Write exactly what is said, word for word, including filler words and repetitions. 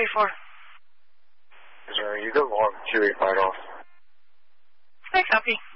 three four. Sir, you go one two eight five off. I copy.